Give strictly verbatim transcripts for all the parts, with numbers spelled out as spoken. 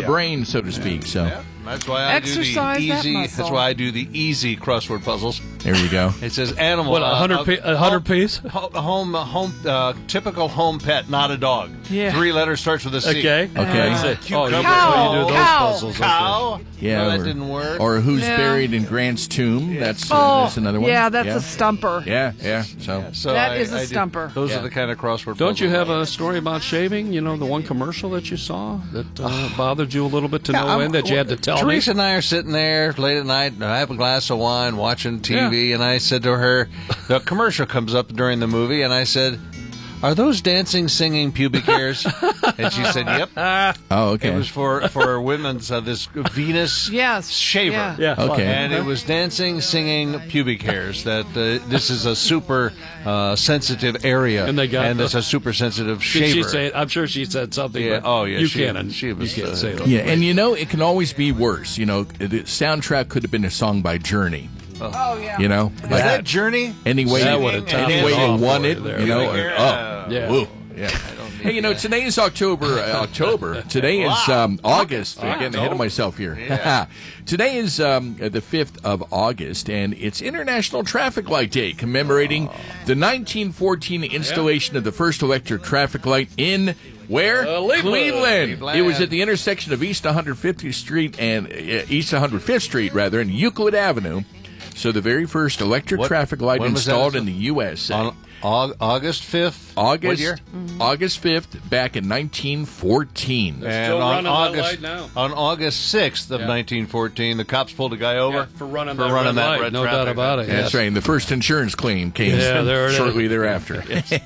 the Yeah. brain, so to speak. So Yeah, that's why I Exercise do the that easy. muscle. That's why I do the easy crossword puzzles. there you go. It says animal. What, a uh, hundred uh, pi- a hundred home- piece? ho- Home, home, uh, typical home pet, not a dog. Yeah. Three letters starts with a C. Okay. Okay. That's it. Oh, you, Cow. so you do those Cow. puzzles. Okay. Cow. Yeah, No, that or, didn't work. Or who's Yeah. buried in Grant's tomb? That's uh, Oh, that's another one. yeah, that's yeah. a stumper. Yeah, yeah. So So That I- is a I did- stumper. Those Yeah. are the kind of crossword. Don't you puzzles have I- a story about shaving? You know, the one commercial that you saw that uh, bothered you a little bit to Yeah, no I'm- end that you had to tell Teresa me? and I are sitting there late at night, and I have a glass of wine, watching T V, and I said to her, the commercial comes up during the movie, and I said, "Are those dancing, singing pubic hairs?" And she said, "Yep." oh, okay. It was for for women's uh, this Venus Yes. shaver. Yeah. Yeah. Okay. And it was dancing, singing pubic hairs. That uh, this is a super uh, sensitive area, And they got and the- it's a super sensitive Did shaver. she say it? I'm sure she said something. Yeah, But oh, yeah, You she- can't. she was, you can't uh, say it. Yeah, and you know, it can always be worse. You know, the soundtrack could have been a song by Journey. Oh, yeah. You know, Was that Journey? any way, That you, would've topped any way it you off want right it, there. you know. Yeah. Or, oh, Yeah. woo, yeah. Hey, you know, today is October. Uh, October. Today is um, August. I'm getting ahead of myself here. Yeah. Today is um, the fifth of August, and it's International Traffic Light Day, commemorating the nineteen fourteen installation of the first electric traffic light in where? Uh, Cleveland. Cleveland. Cleveland. It was at the intersection of East one hundred fiftieth Street and uh, East one hundred fifth Street, rather, and Euclid Avenue. So the very first electric What- traffic light when was that? installed in the U S On Au- August fifth? August What year? August fifth, back in nineteen fourteen. And still on running that August, light now. on August sixth of Yeah. nineteen fourteen, the cops pulled a guy over Yeah, for running for that running red that light, red no traffic doubt about light. it. That's Yes. right. And the first insurance claim came Yeah, there it is. shortly thereafter.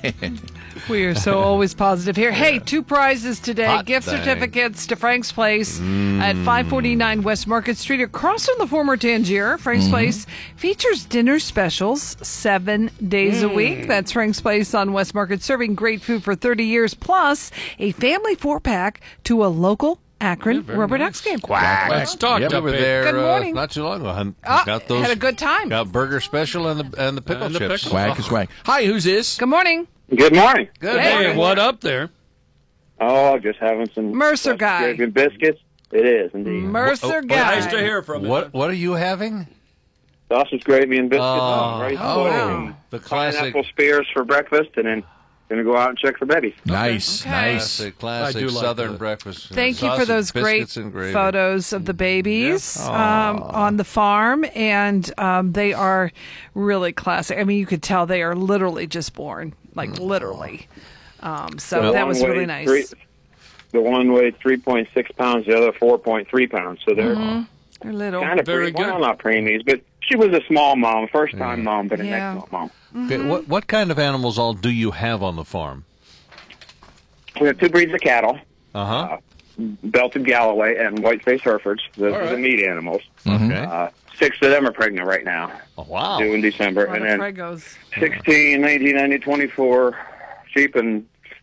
We are so always positive here. Hey, two prizes today. Hot Gift dang. certificates to Frank's Place at five forty-nine West Market Street across from the former Tangier. Frank's Place features dinner specials seven days a week. That's Frank's Place on West Market, serving great food for thirty years, plus a family four-pack to a local Akron Rubber Ducks game. Let's talk Yep. to We were Pete. there Good morning. Uh, not too long ago. hun. Ah, got those. had a good time. Got burger special and the and the pickle And the chips. pickle. Whack is whack. Hi, who's this? Good morning. Good morning. Good. Hey. morning. Hey, what up there? Oh, just having some Mercer sausage guy. gravy and biscuits. It is indeed. Mercer oh, guy. Nice to hear from you. What what are you having? Sausage gravy and biscuits. Oh, rice oh, pudding, The classic, pineapple spears for breakfast, and then gonna go out and check for babies. Nice, Okay. nice. classic, classic I do like Southern that. breakfast. Thank you for Sausage, those great biscuits, and gravy. photos of the babies um, on the farm, and um, they are really classic. I mean, you could tell they are literally just born, like literally. Um, so The that one was weighed really nice. three- the one weighed three point six pounds, the other four point three pounds. So they're They're little. kind of Very pre- well, good. not preemies, but she was a small mom, first time mom, but an Yeah. excellent mom. Okay, what what kind of animals all do you have on the farm? We have two breeds of cattle, Uh huh. belted Galloway and white-faced Herefords. Those All are the right. meat animals. Okay. Uh, six of them are pregnant right now, oh, wow. due in December, A lot and of then Pregos. sixteen, nineteen, ninety, twenty-four sheep and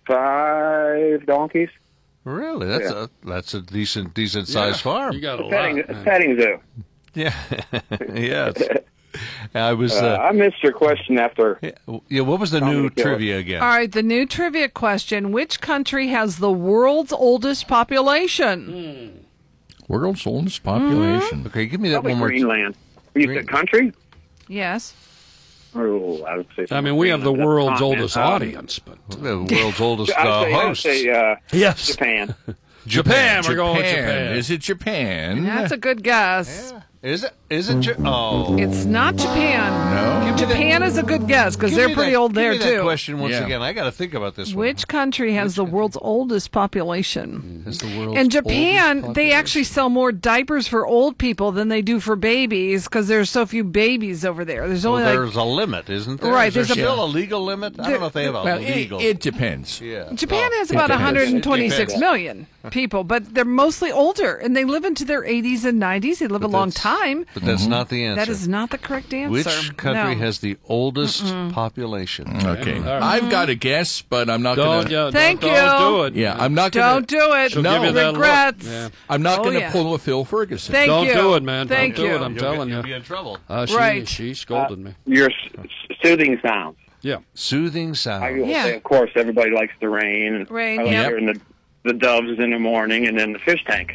five donkeys. Really? That's Yeah. a that's a decent decent sized farm. You got a A petting, lot. a man. petting zoo. Yeah. yes. I was. Uh, Uh, I missed your question after. yeah, yeah. What was the Tommy new Killer. trivia again? All right, the new trivia question: which country has the world's oldest population? World's oldest population. Okay, give me that Probably one more. T- Greenland. You Green- said country? Yes. Oh, I would say. I mean, we have the Greenland. world's Continent. oldest Um, audience, but the world's oldest I'd uh, say, I'd hosts. say uh, yes, Japan. Japan. We're going with Japan. Is it Japan? That's a good guess. Is it? Is it? Ja- oh. It's not Japan. No. Japan is a good guess because Give they're me pretty that- old give there me that too. question once Yeah. again. I got to think about this one. Which country has the world's oldest population? is the world's In Japan, oldest they actually sell more diapers for old people than they do for babies because there's so few babies over there. There's Well, only like there's a limit, isn't there? Right, Is there there's a- still a legal limit? I don't know if they have a Well, it, legal. it depends. yeah. Japan Oh. has about depends. one hundred twenty-six It depends. million people, but they're mostly older and they live into their eighties and nineties. They live But a long that's- time. But that's not the answer. That is not the correct answer. Which country No. has the oldest population? Okay. All right. I've got a guess, but I'm not Don't, going to. yeah, Thank don't, you. don't do it. Yeah, I'm not going Don't do it. She'll No. give you that look. Regrets. Yeah. I'm not Oh, going to yeah. pull a Phil Ferguson. Thank Don't you. do it, man. Thank Don't you. do it. I'm You'll telling get, you. You'll be in trouble. Uh, she, Right. she scolded me. Your s- s- soothing sounds. Yeah. Soothing I sound. will Yeah. say, of course, everybody likes the rain. and Rain, I like yep. hearing the, the doves in the morning and then the fish tank.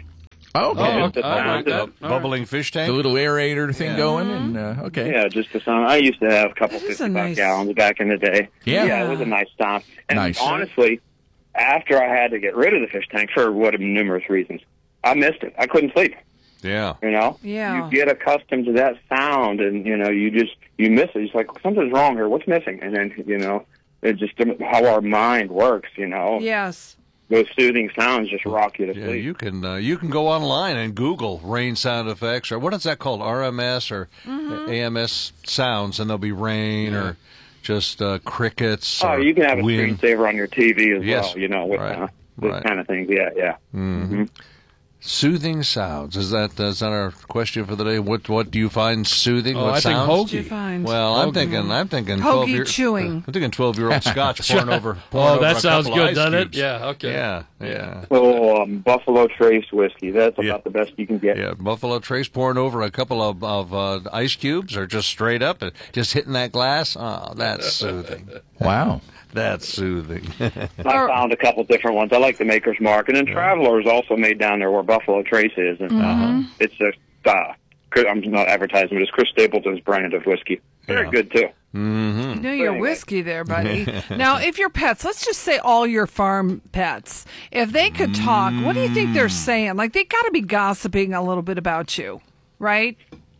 Oh, okay. Oh, Just the I like sound that. of- All right. Bubbling fish tank. The little aerator thing Yeah. going, and uh, okay. Yeah, just the sound. I used to have a couple That is a fifty-five nice- gallons back in the day. Yeah. yeah, it was a nice sound. And Nice. honestly, after I had to get rid of the fish tank for what numerous reasons, I missed it. I couldn't sleep. Yeah. You know, Yeah. you get accustomed to that sound, and you know, you just you miss it. It's like something's wrong here. What's missing? And then you know, it's just how our mind works. You know, Yes. those soothing sounds just rock you to Yeah, sleep. you can uh, you can go online and Google rain sound effects or what is that called? R M S or Mm-hmm. A M S sounds, and there'll be rain or just uh, crickets. Oh, or you can have a wind. screensaver on your T V as Yes. well. You know, with Right. uh, those Right. kind of things. Yeah, yeah. Mm-hmm. Soothing sounds. Is that is that our question for the day? What what do you find soothing? Oh, what I think sounds? What did you hoagie. find? Well, I'm Hoagie. thinking I'm thinking twelve Hoagie year, chewing. I'm thinking twelve year old scotch pouring over. Pouring Oh, over that a sounds couple good, ice doesn't it? cubes. Yeah, okay. Yeah, yeah. So um, Buffalo Trace whiskey. That's Yeah. about the best you can get. Yeah, Buffalo Trace pouring over a couple of, of uh, ice cubes, or just straight up, uh, just hitting that glass. Oh, that's soothing. Wow. That's soothing. I found a couple different ones. I like the Maker's Mark, and then Traveler's also made down there where Buffalo Trace is, and Uh-huh. it's a. Uh, I'm not advertising, but it's Chris Stapleton's brand of whiskey. Very Yeah. good too. Mm-hmm. You know your Anyway. whiskey there, buddy. Now, if your pets, let's just say all your farm pets, if they could talk, what do you think they're saying? Like, they got to be gossiping a little bit about you, right?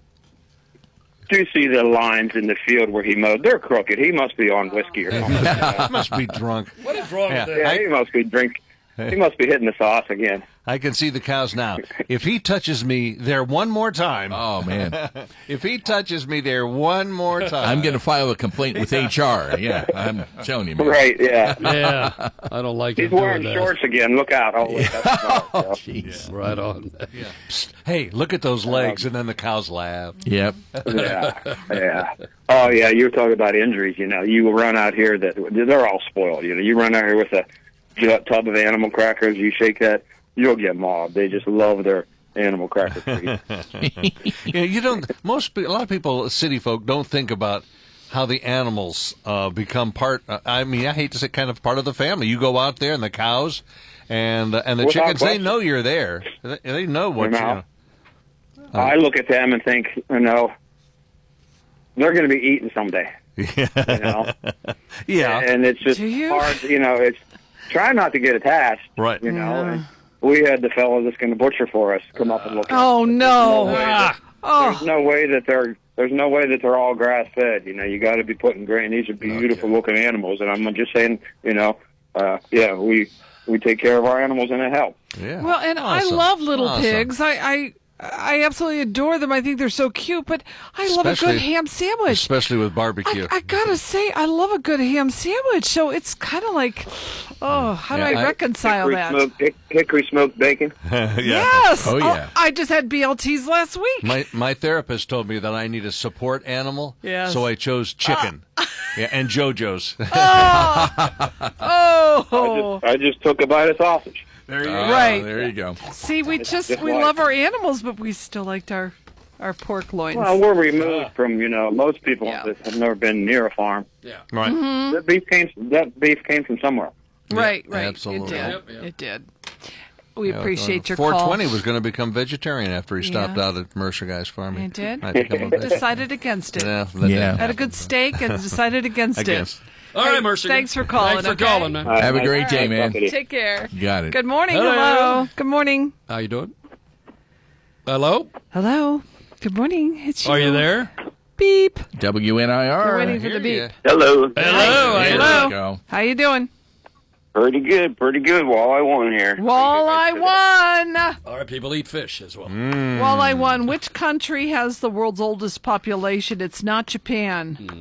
Do you see the lines in the field where he mowed? They're crooked. He must be on whiskey or something. I must be drunk. What is wrong Yeah. with Yeah, that? he must be drink. He must be hitting the sauce again. I can see the cows now. If he touches me there one more time, Oh man, if he touches me there one more time, I'm going to file a complaint with H R. Yeah, I'm telling you, man. Right? Yeah. Yeah, I don't like He's it doing wearing that. shorts again. Look out! Oh, wait, that's not, Oh, so. jeez. Right on. Psst, hey, look at those legs, and then the cows laugh. Yep. Yeah, yeah. Oh, yeah. You're talking about injuries. You know, you run out here that they're all spoiled. You know, you run out here with a ju- tub of animal crackers. You shake that, you'll get mobbed. They just love their animal cracker treats. You know, you don't. Most pe- a lot of people, city folk, don't think about how the animals uh, become part. Uh, I mean, I hate to say, kind of part of the family. You go out there, and the cows, and uh, and the Without chickens, they question. know you're there. They, they know what You you. know? know. I look at them and think, you know, they're going to be eaten someday. You know, Yeah, and it's just Do you? hard. You know, it's try not to get attached. Right. You know, Yeah. and we had the fellow that's going to butcher for us come up and look. at us. Oh, no. There's no way that- Oh, There's no way that they're there's no way that they're all grass fed. You know, you got to be putting grain. These are beautiful looking animals, and I'm just saying, you know, uh, yeah, we we take care of our animals and it helps. yeah. well, and Awesome. I love little Awesome. pigs. I, I I absolutely adore them. I think they're so cute, but I love a Especially- good ham sandwich. especially with I, barbecue. I gotta say, I love a good ham sandwich. So it's kind of like, oh, how do Yeah, I, I- reconcile hickory that? smoked hick, hickory smoked bacon. yeah. Yes. Oh, yeah. I just had B L Ts last week. My my therapist told me that I need a support animal, Yes. so I chose chicken. Yeah, and JoJo's. Oh, I just I just took a bite of sausage. There you Oh, Right. There you go. see, we just just we like- love our animals, but we still liked our our pork loins. Well, we're removed from you know most people Yeah. that have never been near a farm. Right. Mm-hmm. That beef came that beef came from somewhere. right, right. absolutely. It did. Yep, yep. It did. We Yeah, appreciate uh, your four call. twenty was going to become vegetarian after he stopped Yeah. out at Mercer Guy's farm. He did? Might become a vegetarian. Decided against it. Yeah, that Yeah. didn't Had a good steak and decided against Against. it. All Hey, right, Mercer. thanks for calling, Thanks for okay? calling, man. Uh, Have a nice- great day, nice man. talking to you. Take care. Got it. Good morning. Hello. Hello. Good morning. How you doing? Hello? Hello. Good morning. It's you. Are you there? Beep. W N I R. We're waiting for the Hear beep. ya. Hello. Hello. There Hello. you go. How you doing? Pretty good, pretty good. Walleye one here. Walleye one. All right, people eat fish as well. Mm. Walleye one. Which country has the world's oldest population? It's not Japan.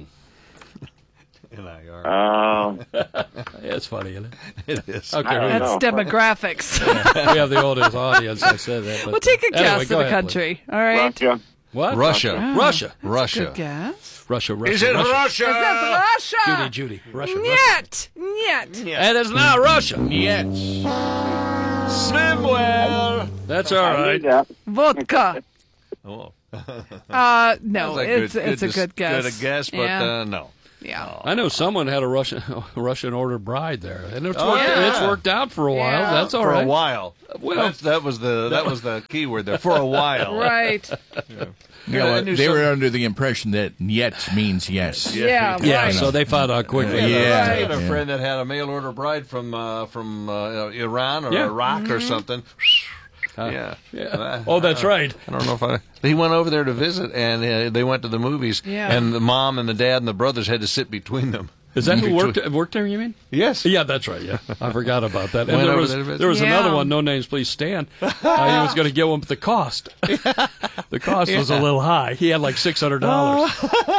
Um, Yeah, it's funny, isn't it? It is. Okay, I don't we, That's know. demographics. we have the oldest audience. I said that. But we'll take a anyway, guess of go the ahead, country. All right. Russia. please. What? Russia. Russia. Russia. Good guess. Russia. Russia. Is it Russia? Russia? Is that Russia? Judy, Judy. Russia. Russia. Nyet. Nyet. And it's not Russia. Yes. Swim well. That's all I right. need that. Vodka. Oh. Uh, no, That's a it's good- it's good a good dis- guess. Good a guess, but Yeah. uh, no. Yeah. I know someone had a Russian a Russian order bride there, and it's Oh, worked. yeah. It's worked out for a while. Yeah. That's all for right. a while. Well- That's, that was the that was the key word there. For a while. Right. Yeah, I well, knew they some- were under the impression that "yet" means yes. Yeah. Yeah, Right. so they found out quickly. Yeah. I had a Yeah. friend that had a mail order bride from uh, from uh, Iran or Yeah. Iraq or Mm-hmm. something. yeah. Yeah. Uh, Oh, that's right. I don't know if I. He went over there to visit, and uh, they went to the movies. Yeah. And the mom and the dad and the brothers had to sit between them. Is that who Between- worked worked there? You mean? Yes. Yeah, that's right. Yeah, I forgot about that. And Went there over was there to visit. there was Yeah. another one. No names, please. Stan. Uh, he was going to get one, but the cost the cost was a little high. He had like six hundred dollars.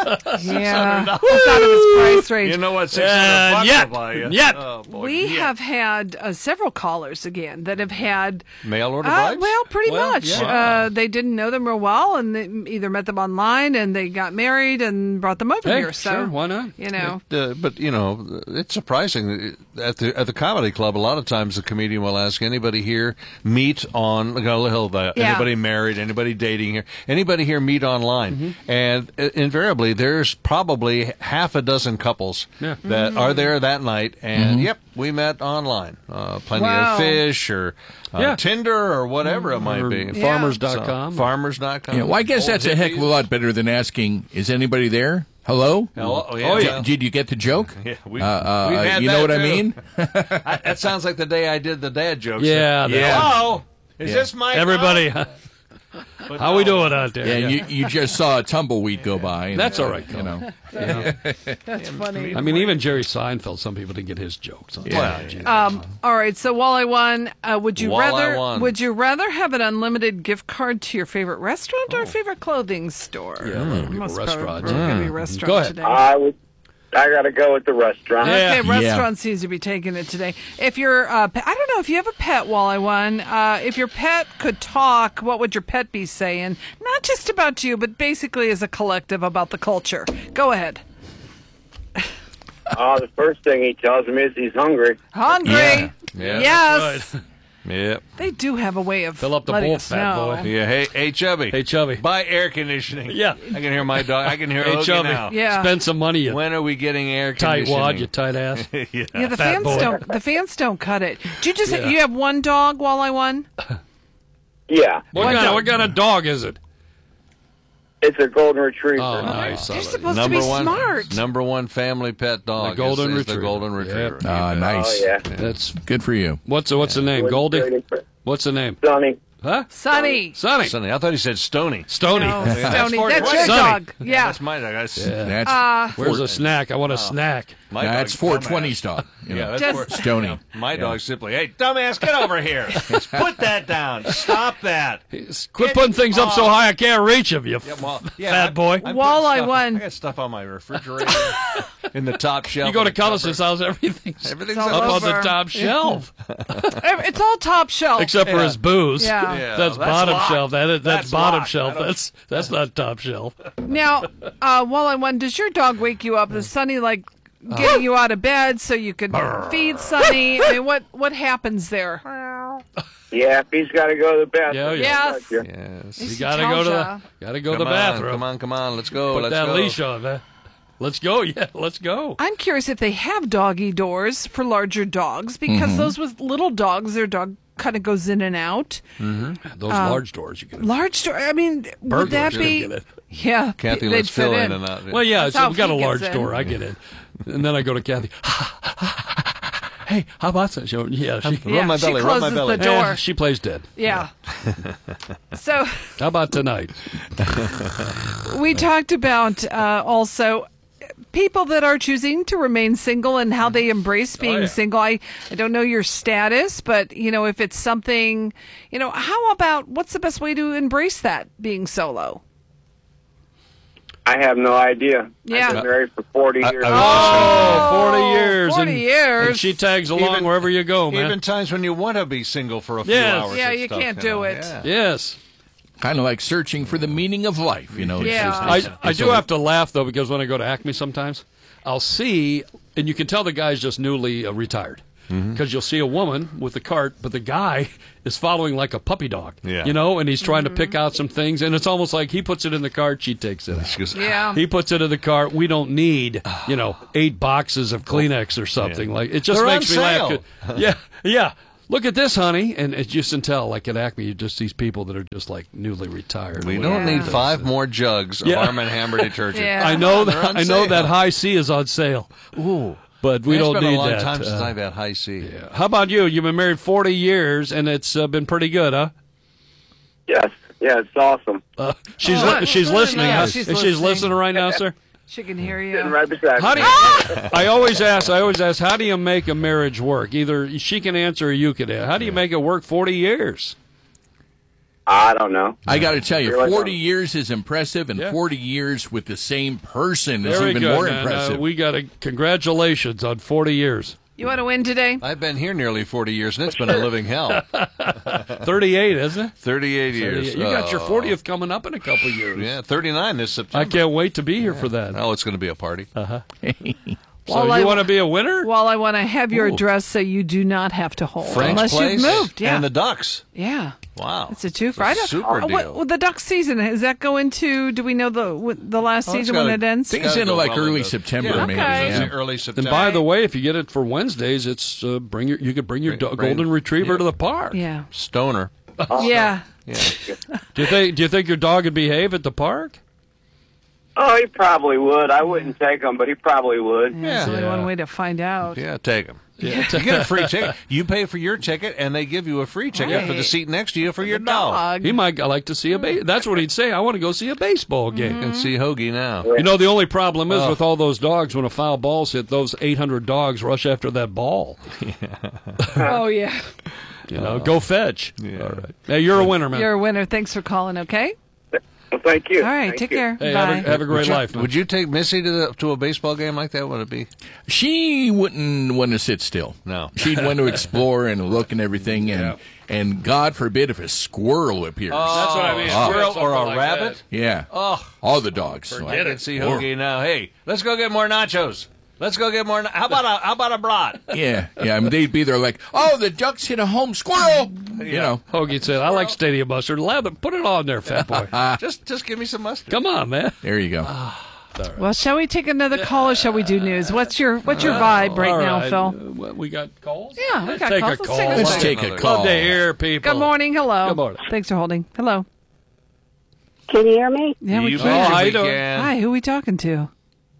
Yeah. That's out of his price range. You know what? Six hundred Uh, bucks yet. will buy you. Yet. Oh, boy. We Yet. have had uh, several callers again that have had mail order Uh, brides. well, pretty Well, much. yeah. Uh, they didn't know them real well, and they either met them online, and they got married and brought them over Hey, here. So, sure, why not? You know, Uh, but you know, it's surprising at the at the comedy club. A lot of times, the comedian will ask anybody here meet on like, oh, hell, the- Yeah. anybody married, anybody dating here, anybody here meet online, Mm-hmm. and uh, invariably there's probably half a dozen couples Yeah. that Mm-hmm. are there that night, and yep, we met online. Uh, plenty Wow. of fish or uh, Yeah. Tinder or whatever it might Or be. farmers dot So, com. farmers dot com. Yeah, well, I guess Old that's a heck of a hippies. lot better than asking, "Is anybody there? Hello?" Hello? Oh, Oh, yeah. Did, did you get the joke? Yeah, we- uh, uh, we've had you know that, what I too. mean? I, that sounds like the day I did the dad jokes. Yeah, Yeah. Hello? Is Yeah. this my Everybody, But how we no. doing out there? Yeah, you, you just saw a tumbleweed go by. And, That's all right, You know. that's funny. I mean, even Jerry Seinfeld, some people didn't get his jokes. On Yeah. stage. Um, all right, so Walleye One, uh, would you Walleye rather One. would you rather have an unlimited gift card to your favorite restaurant or favorite clothing store? Yeah, a lot of people Must restaurants. Probably, probably be restaurant Go ahead. today. I would. I got to go with the restaurant. Yeah. Okay, restaurant seems to be taking it today. If your, uh, pe- I don't know if you have a pet, Walleye One. Uh, if your pet could talk, what would your pet be saying? Not just about you, but basically as a collective about the culture. Go ahead. Oh, the first thing he tells me is he's hungry. Hungry. Yeah. Yeah, Yes. Right. Yep. They do have a way of Fill up the letting bowl, us fat know. boy. Yeah. Hey, hey, Chubby. Hey, Chubby. Buy air conditioning. Yeah. I can hear my dog. I can hear Hey, Ogie Chubby. now. Yeah. Spend some money, you When are we getting air tight conditioning? wad, you tight ass. yeah. Yeah, the Fat fans boy. don't. The fans don't cut it. Do you just Yeah. you have one dog, Walleye One? Yeah, What What kind, of, dog? what kind of dog is it? it's a golden retriever. Oh, nice. They're I like it. supposed Number to be one, smart. number one family pet dog. The golden is, is the retriever. golden retriever. Ah, nice. Oh yeah, That's Good for you. what's what's the name? Goldie. Waiting for What's the name? Sonny. Huh? Sonny. Sonny. Sonny. I thought he said Stony. Stony. No, That's Stoney. four That's twenty. your Sonny. dog. Yeah. That's my dog. That's, That's Uh, Where's a snack? I want a snack. my that's dog's four dumbass. twenty's dog. You Yeah, know. that's Just- four- Stony. My dog's simply, hey, dumbass, get over here. Put that down. Stop that. Quit putting things up so high I can't reach them, you Yeah, well, yeah, fat I'm- boy. I'm putting Walleye stuff- One. I got stuff on my refrigerator in the top shelf. You go to of the cupboard. Cullis's house, everything's Everything's It's all up up on the over. top shelf, It's all top shelf. except for his booze. Yeah. Yeah, that's, that's bottom locked. shelf. That is, that's, That's bottom locked. shelf. I don't- That's that's not top shelf. Now, uh, Walleye One, does your dog wake you up? Does Sonny like getting you out of bed so you could feed Sonny? I mean, what what happens there? Yeah, if he's got to go to the bathroom. Yeah, yeah. Yes. Yes. You He gotta tells go to ya. the gotta go to Come the on, bathroom. Come on, come on. Let's go. Put let's that go. leash on, man. Let's go. Yeah, let's go. I'm curious if they have doggy doors for larger dogs because those with little dogs, their dog kind of goes in and out. Those large doors you can. Large door. I mean, would Burglars that can be? get it. Yeah, Kathy they'd lets fit Phil in and out. Well, yeah, That's so how we've got a he gets large in. door. I get in, and then I go to Kathy. Hey, how about that? She, yeah, she, Yeah, Rub my she belly, rub my closes belly. the door. Eh, she plays dead. Yeah. So How about tonight? we talked about uh, also people that are choosing to remain single and how they embrace being yeah. single. I, I don't know your status, but you know, if it's something, you know, how about what's the best way to embrace that being solo? I have no idea. Yeah. I've been married for forty years. I Oh, forty years. forty and, years. And she tags along Even- wherever you go, man. Even times when you want to be single for a few Yes. hours. Yeah, and you stuff, can't you do know. it. Yeah. Yes. Kind of like searching for the meaning of life. You know. It's Yeah. just- I, it's- I it's do a- have to laugh, though, because when I go to Acme sometimes, I'll see, and you can tell the guy's just newly uh, retired. because you'll see a woman with the cart, but the guy is following like a puppy dog, Yeah. you know, and he's trying to pick out some things, and it's almost like he puts it in the cart, she takes it out. She goes, Yeah. He puts it in the cart. We don't need, you know, eight boxes of Kleenex or something. Yeah. Like it just They're makes on me laugh. sale. Yeah, yeah. Look at this, honey. And it's just until, like at Acme, you're just these people that are just like newly retired. We or don't whatever. need five more jugs Yeah. of Arm and Hammer detergent. Yeah. I know They're that. on I know sale. that High C is on sale. Ooh. But we it's don't been need a long that. time since Uh, I've had High C. yeah. How about you? You've been married forty years, and it's uh, been pretty good, huh? Yes, yeah, it's awesome. Uh, she's Oh, li- she's good. listening. Yeah, huh? she's Is she's listening. listening right now, sir? She can hear Sitting you. right beside How do me. you, I always ask. I always ask. How do you make a marriage work? Either she can answer or you can answer. How do you make it work? Forty years. I don't know. I got to tell you, Really forty don't. years is impressive, and Yeah. forty years with the same person is Very even good, more man. impressive. Uh, we got a congratulations on forty years. You want to win today? I've been here nearly forty years, and it's been a living hell. thirty-eight, isn't it? thirty-eight years. You got your Oh. fortieth coming up in a couple years. Yeah, thirty-nine this September. I can't wait to be here for that. Oh, it's going to be a party. So Well, I- you want to be a winner? Well, I want to have your Ooh. address so you do not have to hold Frank's unless Place you've moved. Yeah, and the Ducks. yeah. Wow. It's a two a Friday. super Oh, what- deal. well, the duck season, does that go into? Do we know the what- the last Oh, it's season when gotta- it ends? I think Gotta it's into go like well early into- September, Yeah, maybe. Okay. it's Yeah. early And September. by the way, if you get it for Wednesdays, it's uh, bring your you could bring your Bring- do- bring- golden retriever yeah. to the park. Yeah, Stoner. yeah. Yeah. Do you think Do you think your dog would behave at the park? Oh, he probably would. I wouldn't take him, but he probably would. Yeah, There's only Yeah. one way to find out. Yeah, take them. Yeah. You get a free ticket. You pay for your ticket, and they give you a free ticket for the Right. seat next to you for your dog. Dog. He might like to see a ba- That's what he'd say. I want to go see a baseball game. You can see Hoagie now. You know, the only problem is Oh. with all those dogs, when a foul ball's hit, those eight hundred dogs rush after that ball. Oh yeah. You know, go fetch. Yeah. All right. Hey, you're a winner, man. You're a winner. Thanks for calling. Okay. Well, thank you. All right. Thank take you. care. Hey, Bye. have a, have a great Would you, life. man. would you take Missy to the, to a baseball game like that? Would it be? She wouldn't want to sit still. No. She'd want to explore and look and everything, and and God forbid if a squirrel appears. That's what I mean. A squirrel Something or a like rabbit? Yeah. Oh, All the dogs. I Like, can see or- Hoagie now. Hey, let's go get more nachos. Let's go get more. Na- how about a how about a brat? Yeah, yeah. I mean, they'd be there like, oh, the ducks hit a home squirrel. You know. Hoagie said, I like stadium mustard. Lather, put it on there, fat boy. just just give me some mustard. Come on, man. There you go. Well, shall we take another call or shall we do news? What's your What's your vibe right All now, right. Phil? Uh, what, we got calls? Yeah, we Let's got take calls. a Let's call. take a Let's call. take a Another call. Love to hear people. Good morning. Hello. Good morning. Thanks for holding. Hello. Can you hear me? Yeah, we You can. bet how we you doing? can. Hi. Who are we talking to?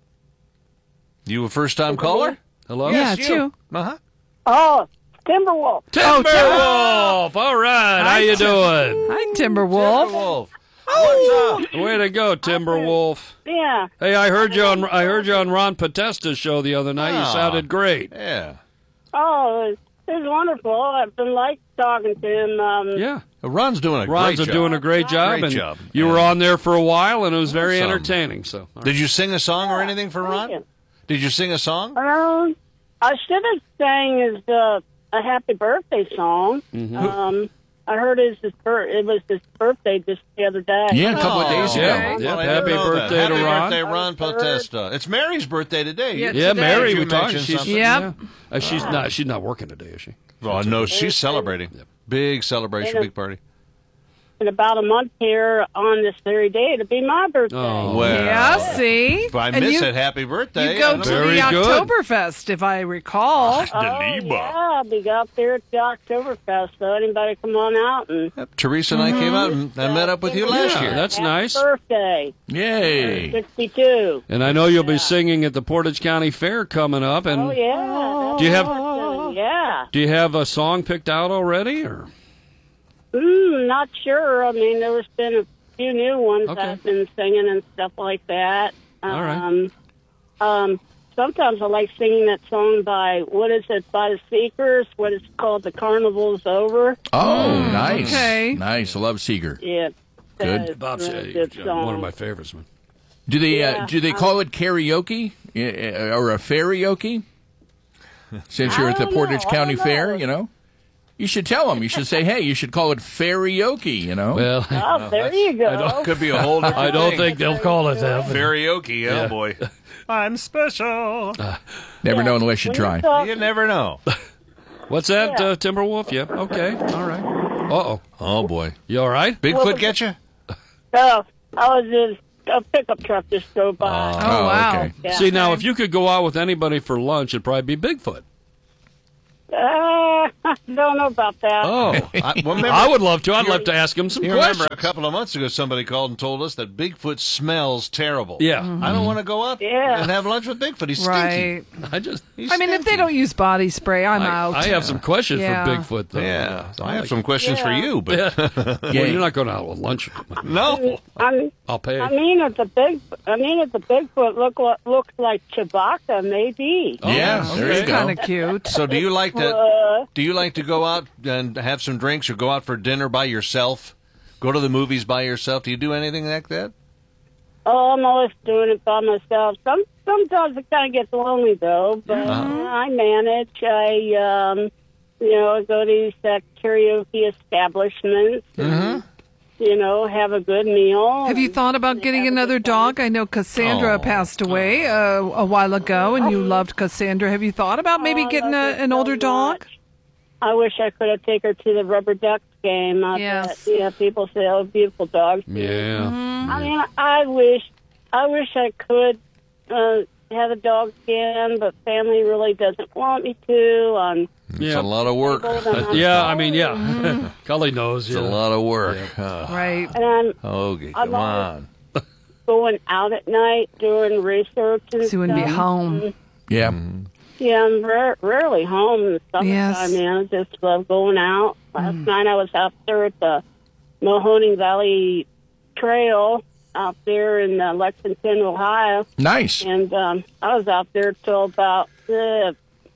You a first time caller? Hello? Yeah, it's you. Uh huh. Oh, Timberwolf. Oh, Timberwolf. All right. How you doing? Hi, Timberwolf. Wolf. What's up? Way to go, Timberwolf. Yeah. Hey, I heard you on I heard you on Ron Podesta's show the other night. You Oh. sounded great. Yeah. Oh, it was, it was wonderful. I've been like talking to him. Um, Yeah. Ron's doing a Ron's great job. doing a great job. Great and job. You Yeah. were on there for a while, and it was very Awesome. entertaining. So, all right. Did you sing a song or anything for Ron? thank you. Did you sing a song? Um, I should have sang his uh, a happy birthday song. Mm-hmm. Um, I heard his, his bir- it was his birthday just the other day. Yeah, a couple of days Oh, ago. Yeah. well, I Happy didn't know that. birthday to Happy Ron. birthday, Ron Potesta. It's Mary's birthday today. Yeah, yeah, today. Mary, Did we you talked. mention She's something? Yep. yeah. Uh, she's not. She's not working today, is she? Oh, no, she's celebrating. Big celebration, big party. In about a month here on this very day to be my birthday. Oh, Well, Yeah, see? if I And miss you, it, happy birthday. You go I to don't- Very the good. Oktoberfest, if I recall. Oh, yeah, I'll be out there at the Oktoberfest, so anybody come on out and Teresa and I came out and I met up with you last Yeah, year. that's happy nice. birthday. Yay. sixty-two. And I know you'll be singing at the Portage County Fair coming up. And Oh, yeah. Do you have- that's- Yeah. do you have a song picked out already, or? Mm, not sure. I mean, there's been a few new ones Okay. I've been singing and stuff like that. All right. Um, um, sometimes I like singing that song by, what is it, by the Seekers, what is called, The Carnival's Over. Oh, nice. okay. Nice. I love Seeger. Yeah. Good. That's Bob's a really good song. one of my favorites, man. Do they uh, Yeah, do they call it karaoke Uh, or a karaoke? Since you're I at the don't Portage know. I County don't Fair, know. you know, you should tell them. You should say, "Hey, you should call it karaoke." You know. Well, Oh, there you go. Could be a whole different I don't thing. think they'll call it that. but- Karaoke, oh Yeah. boy. I'm special. Never Yeah. know unless you When try. you talk- You never know. What's that, Yeah. uh, Timberwolf? Yeah. Okay. All right. Uh-oh. Oh, boy. You all right? Bigfoot get you? So I was in a pickup truck just drove by. Oh, wow. okay. Yeah. See, now, if you could go out with anybody for lunch, it'd probably be Bigfoot. Uh, I don't know about that. Oh. I, well, remember, I would love to. I'd love to ask him some you questions. remember a couple of months ago somebody called and told us that Bigfoot smells terrible. Yeah. I don't want to go out Yeah. and have lunch with Bigfoot. He's stinky. Right. I just... He's I mean, if they stinky. don't use body spray, I'm I, out. I have some questions Yeah. for Bigfoot, though. Yeah, so I have like- some questions for Yeah. you, but Yeah. Well, you're not going out with lunch. no. I, I'll pay. I mean, if the big, I mean, if the Bigfoot look li- looks like Chewbacca, maybe. Oh, Yeah, there you It's go. kind of cute. So do you like to Uh, do you like to go out and have some drinks or go out for dinner by yourself? Go to the movies by yourself? Do you do anything like that? oh, I'm always doing it by myself. Some sometimes it kind of gets lonely though, but I manage. I, um, you know, I go to these uh, karaoke establishments. And, you know, have a good meal. Have you thought about getting another dog? I know Cassandra Oh. passed away uh, a while ago, and you loved Cassandra. Have you thought about maybe Oh, getting that's a, an so older dog? much. I wish I could have taken her to the Rubber Ducks game. I Yes. bet, yeah, people say, "Oh, beautiful dogs." Yeah. I mean, I wish, I wish I could uh, have a dog again, but family really doesn't want me to. Um, It's Yeah. a lot of work. Yeah, I mean, yeah. Cully knows. It's Yeah. a lot of work. Right. and I'm Oh, okay, I'm come on. going out at night doing research and So you wouldn't be stuff. home. Yeah. Yeah, I'm ra- rarely home in the summertime, Yes. man. I just love going out. Last night I was out there at the Mahoning Valley Trail out there in uh, Lexington, Ohio. Nice. And um, I was out there till about, uh,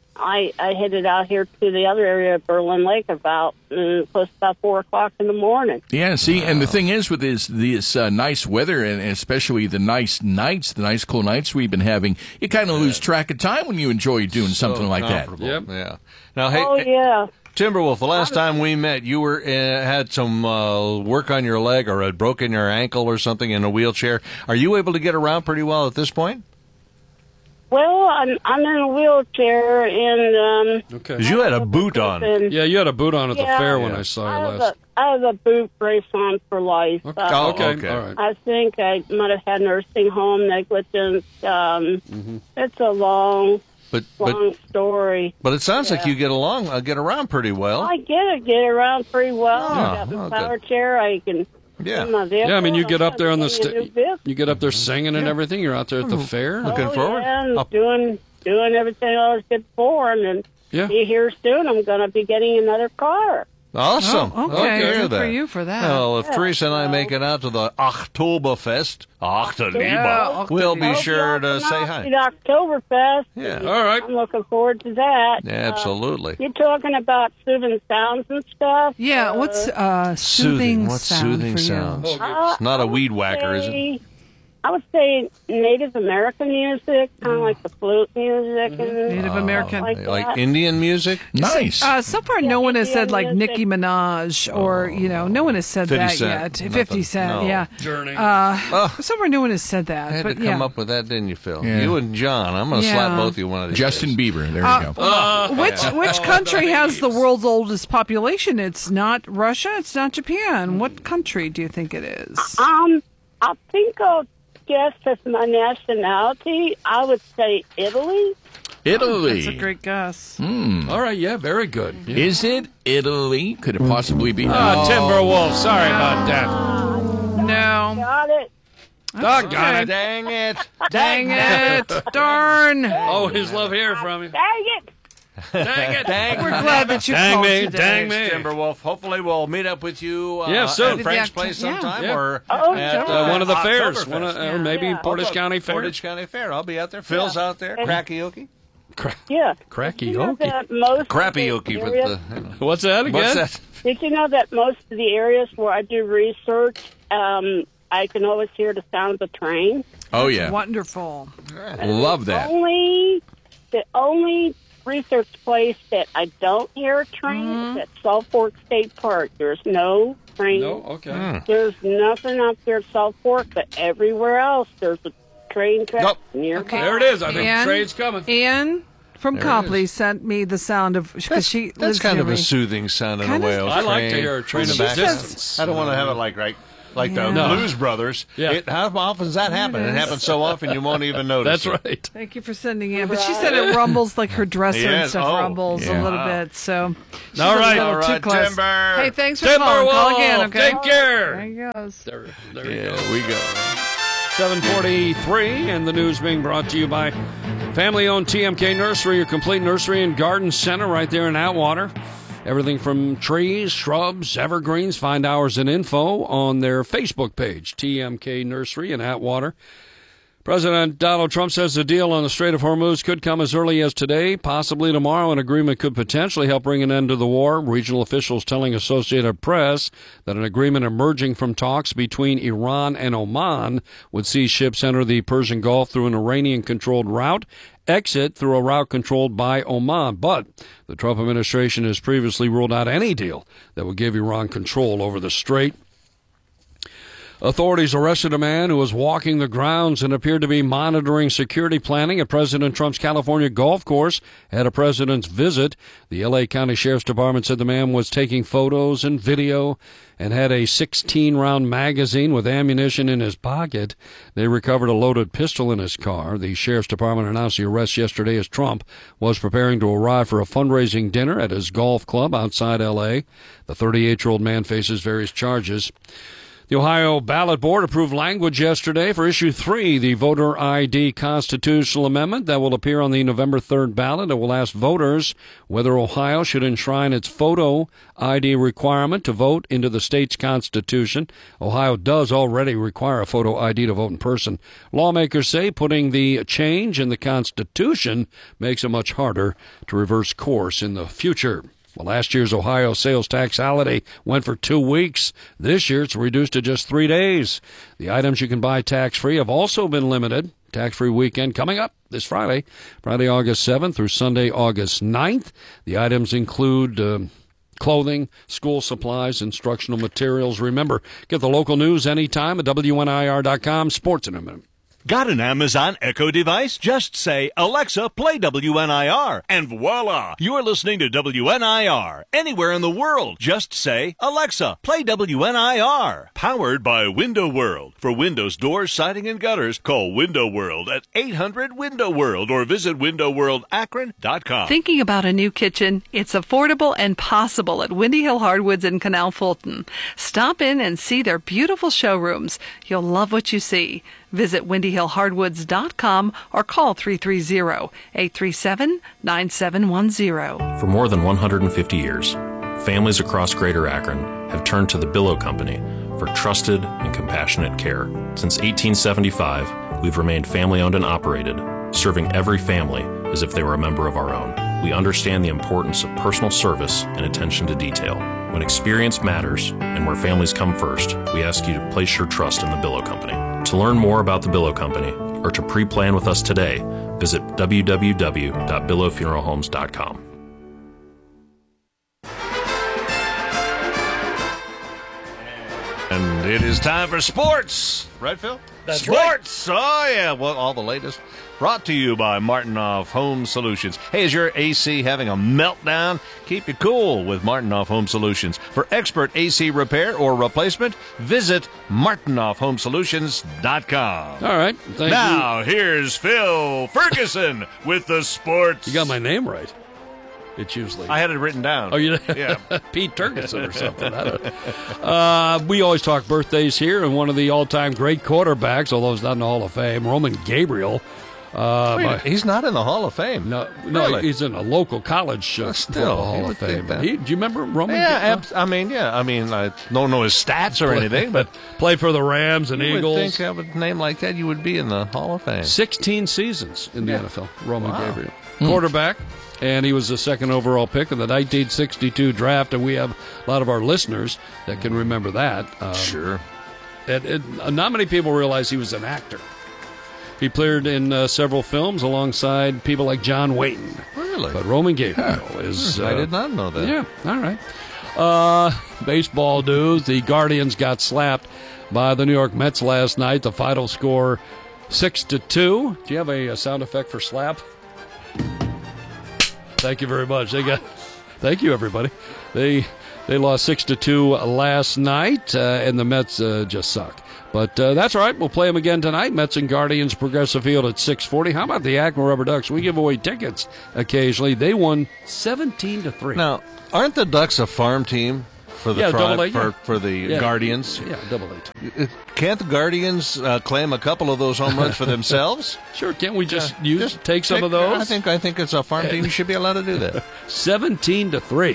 I, I headed out here to the other area of Berlin Lake about, uh, close to about four o'clock in the morning. Yeah, see, and the thing is with this this uh, nice weather, and especially the nice nights, the nice cool nights we've been having, you kind of lose track of time when you enjoy doing something So like that. comfortable. Yep. Yeah. Now, hey, Oh, hey, yeah. Timberwolf, the last time we met, you were uh, had some uh, work on your leg or had broken your ankle or something in a wheelchair. Are you able to get around pretty well at this point? Well, I'm, I'm in a wheelchair, and um, Okay. Because you had a boot on. and Yeah, you had a boot on at the Yeah. fair when Yeah. I saw I you have, last. a, I have a boot brace on for life. Okay. Uh, Oh, okay. okay. All right. I think I might have had nursing home negligence. Um, Mm-hmm. It's a long, But but long story. but it sounds like Yeah. you get along, uh, get around pretty well. I get it, get around pretty well. Oh, I got the well, power good. chair. I can. Yeah. in my vehicle. Yeah, I mean, you get up there on the I'm getting a new sta- vehicle. you get up there singing and everything. You're out there at the fair. Looking Oh, forward. yeah, and Up- doing doing everything I was good for, and then Yeah. see here soon. I'm going to be getting another car. Awesome. Oh, okay. hear Good that. for you for that. Well, if Teresa and I make it out to the Oktoberfest, Oktober, Yeah, we'll be Oktober. sure to Hope say y'all hi. come out to the Oktoberfest. Yeah. All right. I'm looking forward to that. Yeah, absolutely. Uh, you're talking about soothing sounds and stuff. Yeah, Uh, what's uh, soothing, What sound soothing for you? sounds? uh, It's not a I would weed whacker, is it? say- I would say Native American music, kind of like the flute music. And Native American. Like Like that. Indian music? Nice. Uh, so far, no one has yeah, said like yeah, Nicki yeah. Minaj or you know, no one has said fifty that Cent, yet. nothing. Fifty Cent, No. yeah. Journey. Uh, Oh. so far, no one has said that. I had but to yeah. come up with that, didn't you, Phil? Yeah. You and John. I'm going to slap Yeah. both of you one of these Justin days. Bieber. There Uh, you go. Oh, Which which country has the world's oldest population? It's not Russia. It's not Japan. What country do you think it is? Um, I think I'll guess as my nationality, I would say Italy. Italy. That's a great guess. All right. Yeah. Very good. Yeah. Is it Italy? Could it possibly be? Ah, Timberwolf. Sorry about that. No. Got it. Doggone it. Dang it. Dang it! Darn. Always love hearing from you. Dang it. Dang it. Dang We're glad that you Dang called me, today. dang me. Timberwolf. Hopefully, we'll meet up with you uh, Yeah, soon. at Frank's Yeah, place yeah. sometime Yeah. or Oh, at sure. Uh, one of the fairs. Oktoberfest. One of, uh, maybe Yeah. Portage County Fair. Portage County Fair. I'll be out there. Phil's out there. Karaoke. Yeah. Cracky You know okey. that most Crappy of the with areas- the. You know. What's that again? What's that? Did you know that most of the areas where I do research, um, I can always hear the sound of the train. Oh yeah, Wonderful. love that. Only the only research place that I don't hear a train is at Salt Fork State Park. There's no train. No. Okay. There's nothing up there at Salt Fork, but everywhere else there's a train track Nope. near. Okay. There it is. I think And- train's coming. And from There it Copley is. sent me the sound of because That's, she that's lives kind near of a me. soothing sound in Kind a of- whale. I like train to hear a train in of the back. distance. I don't want to have it like right, like Yeah. the No. Blues Brothers. Yeah. It, how often does that happen? It It is. happens so often you won't even notice. That's it. right. Thank you for sending in. But she said it rumbles like her dresser and Yes. stuff Oh, rumbles yeah. a little Wow. bit. So she's All a right. little All too right, close. Timber. Hey, thanks for calling. Call again, Timberwolf, okay? take care. There he goes. There, there you Yeah, go. we go. seven forty-three, and the news being brought to you by family-owned T M K Nursery, your complete nursery and garden center right there in Atwater. Everything from trees, shrubs, evergreens. Find hours and info on their Facebook page, T M K Nursery in Atwater. President Donald Trump says the deal on the Strait of Hormuz could come as early as today, possibly tomorrow. An agreement could potentially help bring an end to the war. Regional officials telling Associated Press that an agreement emerging from talks between Iran and Oman would see ships enter the Persian Gulf through an Iranian-controlled route, exit through a route controlled by Oman. But the Trump administration has previously ruled out any deal that would give Iran control over the strait. Authorities arrested a man who was walking the grounds and appeared to be monitoring security planning at President Trump's California golf course at a president's visit. The L A County Sheriff's Department said the man was taking photos and video and had a sixteen-round magazine with ammunition in his pocket. They recovered a loaded pistol in his car. The Sheriff's Department announced the arrest yesterday as Trump was preparing to arrive for a fundraising dinner at his golf club outside L A. The thirty-eight-year-old man faces various charges. The Ohio Ballot Board approved language yesterday for Issue three, the voter I D constitutional amendment that will appear on the November third ballot. It will ask voters whether Ohio should enshrine its photo I D requirement to vote into the state's constitution. Ohio does already require a photo I D to vote in person. Lawmakers say putting the change in the Constitution makes it much harder to reverse course in the future. Well, last year's Ohio sales tax holiday went for two weeks. This year it's reduced to just three days. The items you can buy tax-free have also been limited. Tax-free weekend coming up this Friday, Friday, August seventh through Sunday, August ninth. The items include uh, clothing, school supplies, instructional materials. Remember, get the local news anytime at W N I R dot com. Sports in a minute. Got an Amazon Echo device? Just say, Alexa, play W N I R, and voila! You're listening to W N I R. Anywhere in the world, just say, Alexa, play W N I R. Powered by Window World. For windows, doors, siding, and gutters, call Window World at eight hundred window world or visit window world akron dot com. Thinking about a new kitchen? It's affordable and possible at Windy Hill Hardwoods in Canal Fulton. Stop in and see their beautiful showrooms. You'll love what you see. Visit windy hill hardwoods dot com or call three three zero, eight three seven, nine seven one zero. For more than one hundred fifty years, families across Greater Akron have turned to the Billow Company for trusted and compassionate care. Since eighteen seventy-five, we've remained family-owned and operated, serving every family as if they were a member of our own. We understand the importance of personal service and attention to detail. When experience matters and where families come first, we ask you to place your trust in the Billow Company. To learn more about the Billow Company or to pre-plan with us today, visit w w w dot billow funeral homes dot com. And it is time for sports. Right, Phil? That's sports. Oh, yeah. Well, all the latest brought to you by Martinoff Home Solutions. Hey, is your A C having a meltdown? Keep you cool with Martinoff Home Solutions. For expert A C repair or replacement, visit martinoff home solutions dot com. All right. Thank Now, here's Phil Ferguson with the sports. you. You got my name right. It's usually. I had it written down. Oh, you Yeah. Pete Turgeson or something. I don't know. Uh, we always talk birthdays here, and one of the all-time great quarterbacks, although he's not in the Hall of Fame, Roman Gabriel. Uh, Wait, my- he's not in the Hall of Fame. no, no, Really? he's in a local college uh, Still, football you Hall would of think Fame. that. He, do you remember Roman? Yeah, Gabriel? abs- I mean, yeah. I mean, I don't know his stats or anything, but Played for the Rams and you Eagles. would think of a name like that, you would be in the Hall of Fame. sixteen seasons in the N F L. Roman Wow. Gabriel, quarterback, and he was the second overall pick in the nineteen sixty-two draft. And we have a lot of our listeners that can remember that. Um, Sure. And, and uh, not many people realize he was an actor. He appeared in uh, several films alongside people like John Wayne. Really? But Roman Gabriel is. Uh, I did not know that. Yeah, all right. Uh, baseball news: the Guardians got slapped by the New York Mets last night. The final score, six to two. Do you have a, a sound effect for slap? Thank you very much. They got. Thank you, everybody. They they lost six to two last night, uh, and the Mets uh, just suck. But uh, that's all right. We'll play them again tonight. Mets and Guardians, Progressive Field at six forty. How about the Akron Rubber Ducks? We give away tickets occasionally. They won seventeen to three. Now, aren't the Ducks a farm team for the Yeah, tribe, double A, for, yeah. for the Yeah. Guardians? Yeah, double eight. Can't the Guardians uh, claim a couple of those home runs for themselves? Sure, can't we just Yeah, use just take some pick- of those? I think I think it's a farm team. You should be allowed to do that. seventeen to three.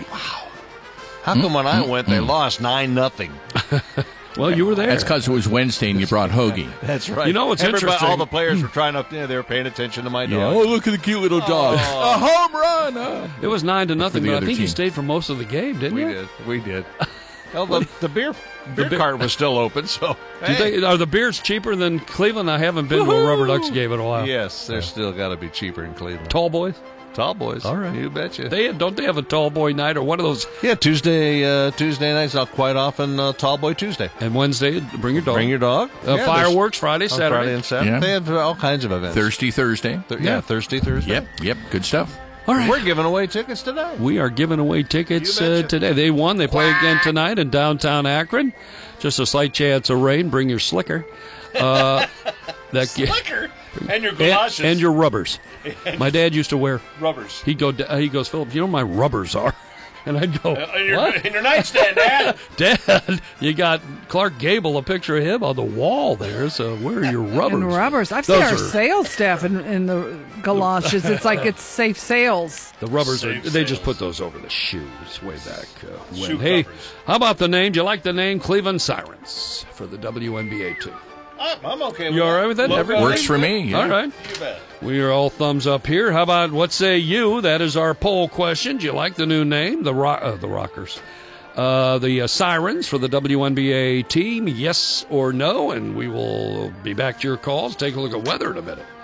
How come when I went they lost nine nothing? Well, you were there. That's because it was Wednesday and you brought Hoagie. That's right. You know what's Everybody, interesting? all the players were trying to. You know, they were paying attention to my dog. Yeah. Oh, look at the cute little dog. A home run. Oh. It was nine to nothing, the but I other think you team. stayed for most of the game, didn't We you? did. We did. Well, the, the beer beer beer- cart was still open, so Do hey. they, are the beers cheaper than Cleveland? I haven't been to a Rubber Ducks game in a while. Yes, they're still got to be cheaper in Cleveland. Tall boys? Tall boys. All right. You betcha. They don't they have a tall boy night or one of those? yeah, Tuesday uh, Tuesday nights, not quite often uh, Tall Boy Tuesday. And Wednesday, bring your dog. Bring your dog. uh, Yeah, fireworks Friday, there's- on Saturday. Friday and Saturday. Yeah. They have all kinds of events. Thirsty Thursday. Th- yeah, Thursday, Thursday. Yep, yep. Good stuff. All right. We're giving away tickets today. We are giving away tickets You uh, betcha. today. They won. They play again tonight in downtown Akron. Just a slight chance of rain. Bring your slicker. Uh, that Slicker and your and, galoshes and your rubbers. My dad used to wear. rubbers. He'd go. He goes, Philip. You know what my rubbers are. And I'd go, Uh, in your, what? in your nightstand, Dad. Dad, you got Clark Gable, a picture of him on the wall there. So where are your rubbers? And rubbers. I've Those seen our are- sales staff in, in the galoshes. It's like it's safe sales. The rubbers, are, Safe they just sales. put those over the shoes way back uh, when. Shoe Hey, covers. how about the name? Do you like the name Cleveland Sirens for the W N B A team? I'm, I'm okay with You all that. right with that? Logo. Everybody? Works for me. Yeah. All right. You bet. We are all thumbs up here. How about what say you? That is our poll question. Do you like the new name, the Ro- uh, the Rockers, uh, the uh, Sirens for the W N B A team? Yes or no? And we will be back to your calls. Take a look at weather in a minute.